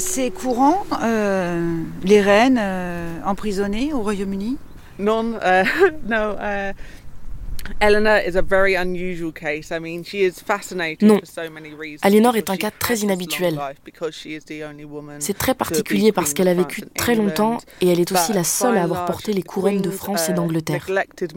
C'est courant, les reines emprisonnées au Royaume-Uni? None. No. Eleanor is a very unusual case. I mean, she is fascinating Non. for so many reasons. Aliénor est un cas très inhabituel. C'est très particulier parce qu'elle a vécu très longtemps et elle est aussi la seule à avoir porté les couronnes de France et d'Angleterre.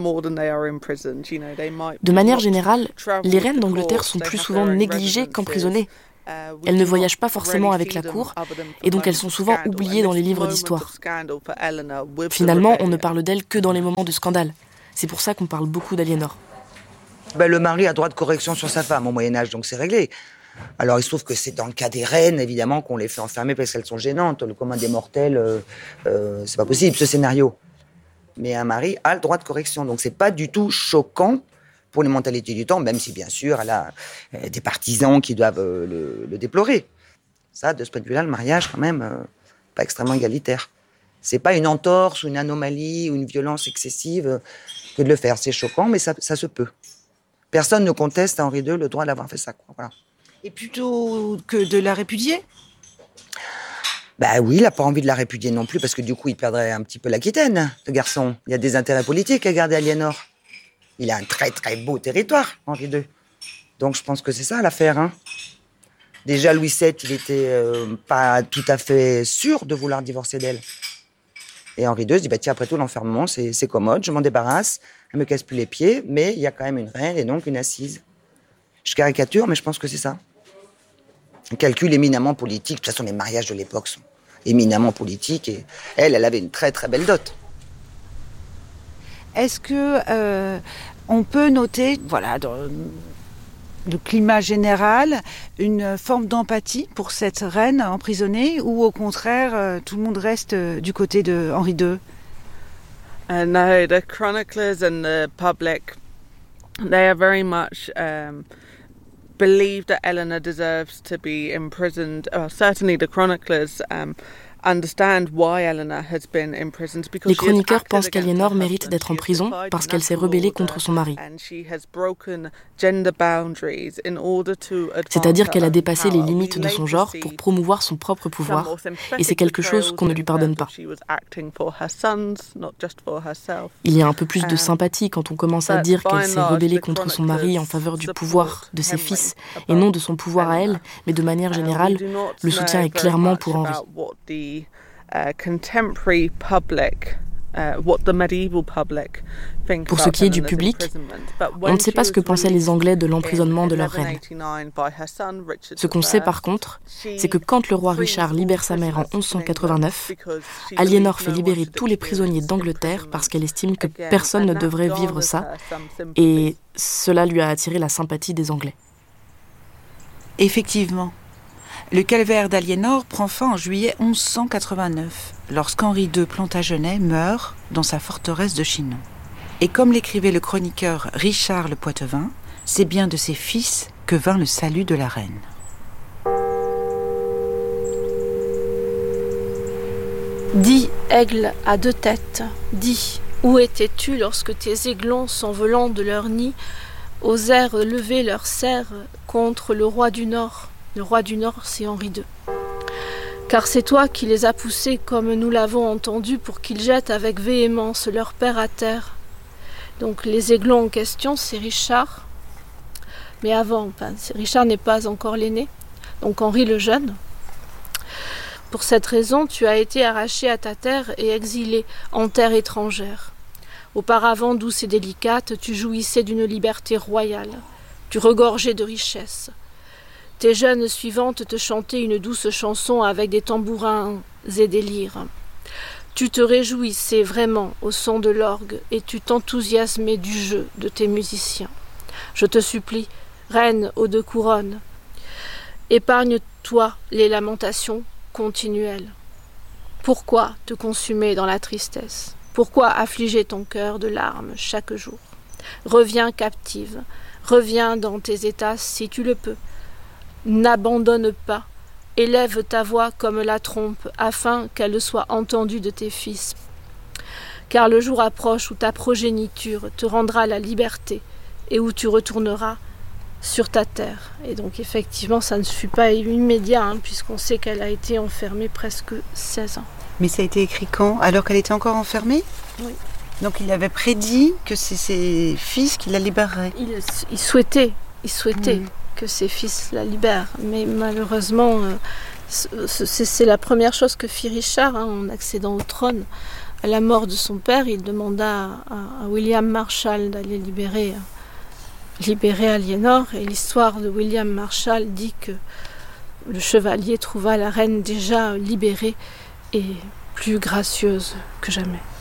De manière générale, les reines d'Angleterre sont plus souvent négligées qu'emprisonnées. Elles ne voyagent pas forcément avec la cour et donc elles sont souvent oubliées dans les livres d'histoire. Finalement, on ne parle d'elles que dans les moments de scandale. C'est pour ça qu'on parle beaucoup d'Aliénor. Le mari a droit de correction sur sa femme au Moyen-Âge, donc c'est réglé. Alors il se trouve que c'est dans le cas des reines, évidemment, qu'on les fait enfermer parce qu'elles sont gênantes. Le commun des mortels, c'est pas possible, ce scénario. Mais un mari a le droit de correction, donc c'est pas du tout choquant pour les mentalités du temps, même si, bien sûr, elle a des partisans qui doivent le déplorer. Ça, de ce point de vue-là, le mariage, quand même, pas extrêmement égalitaire. C'est pas une entorse ou une anomalie ou une violence excessive que de le faire. C'est choquant, mais ça se peut. Personne ne conteste à Henri II le droit d'avoir fait ça. Voilà. Et plutôt que de la répudier? Oui, il n'a pas envie de la répudier non plus, parce que du coup, il perdrait un petit peu l'Aquitaine, ce garçon. Il y a des intérêts politiques à garder Aliénor. Il a un très très beau territoire, Henri II. Donc je pense que c'est ça l'affaire. Hein. Déjà, Louis VII, il était pas tout à fait sûr de vouloir divorcer d'elle. Et Henri II se dit, tiens, après tout, l'enfermement, c'est commode, je m'en débarrasse, elle me casse plus les pieds, mais il y a quand même une reine et donc une assise. Je caricature, mais je pense que c'est ça. Un calcul éminemment politique. De toute façon, les mariages de l'époque sont éminemment politiques. Et elle avait une très très belle dot. Est-ce que on peut noter, voilà, dans le climat général, une forme d'empathie pour cette reine emprisonnée, ou au contraire, tout le monde reste du côté de Henri II? No, the chroniclers and the public, they are very much believe that Eleanor deserves to be imprisoned. Certainly, the chroniclers understand why Eleanor has been imprisoned because les chroniqueurs pensent qu'Aliénor mérite d'être en prison parce qu'elle s'est rebellée contre son mari. C'est-à-dire qu'elle a dépassé les limites de son genre pour promouvoir son propre pouvoir, et c'est quelque chose qu'on ne lui pardonne pas. Il y a un peu plus de sympathie quand on commence à dire qu'elle s'est rebellée contre son mari en faveur du pouvoir de ses fils, et non de son pouvoir à elle, mais de manière générale, le soutien est clairement pour Henri. Pour ce qui est du public, on ne sait pas ce que pensaient les Anglais de l'emprisonnement de leur reine. Ce qu'on sait par contre, c'est que quand le roi Richard libère sa mère en 1189, Aliénor fait libérer tous les prisonniers d'Angleterre parce qu'elle estime que personne ne devrait vivre ça, et cela lui a attiré la sympathie des Anglais. Effectivement. Le calvaire d'Aliénor prend fin en juillet 1189, lorsqu'Henri II Plantagenet meurt dans sa forteresse de Chinon. Et comme l'écrivait le chroniqueur Richard le Poitevin, c'est bien de ses fils que vint le salut de la reine. Dis, aigle à deux têtes, dis, où étais-tu lorsque tes aiglons, s'envolant de leur nid, osèrent lever leurs serres contre le roi du Nord? Le roi du Nord, c'est Henri II. Car c'est toi qui les as poussés, comme nous l'avons entendu, pour qu'ils jettent avec véhémence leur père à terre. Donc les aiglons en question, c'est Richard. Mais avant, Richard n'est pas encore l'aîné, donc Henri le jeune. Pour cette raison, tu as été arraché à ta terre et exilé en terre étrangère. Auparavant, douce et délicate, tu jouissais d'une liberté royale. Tu regorgeais de richesses. Tes jeunes suivantes te chantaient une douce chanson avec des tambourins et des lyres. Tu te réjouissais vraiment au son de l'orgue et tu t'enthousiasmais du jeu de tes musiciens. Je te supplie, reine aux deux couronnes, épargne-toi les lamentations continuelles. Pourquoi te consumer dans la tristesse? Pourquoi affliger ton cœur de larmes chaque jour? Reviens captive, reviens dans tes états si tu le peux. N'abandonne pas, élève ta voix comme la trompe, afin qu'elle soit entendue de tes fils. Car le jour approche où ta progéniture te rendra la liberté, et où tu retourneras sur ta terre. Et donc effectivement, ça ne fut pas immédiat, puisqu'on sait qu'elle a été enfermée presque 16 ans. Mais ça a été écrit quand? Alors qu'elle était encore enfermée? Oui. Donc il avait prédit que c'est ses fils qui la libéreraient. Il souhaitait que ses fils la libèrent. Mais malheureusement, c'est la première chose que fit Richard en accédant au trône. À la mort de son père, il demanda à William Marshall d'aller libérer Aliénor. Et l'histoire de William Marshall dit que le chevalier trouva la reine déjà libérée et plus gracieuse que jamais.